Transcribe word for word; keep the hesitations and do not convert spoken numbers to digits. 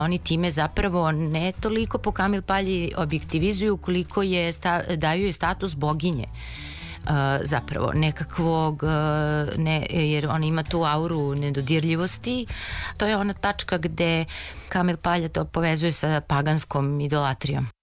Oni time zapravo ne toliko po Kamil Palji objektivizuju koliko je sta, daju je status boginje. Uh, zapravo nekakvog uh, ne, jer on ima tu auru nedodirljivosti. To je ona tačka gde Kamil Palja to povezuje sa paganskom idolatrijom.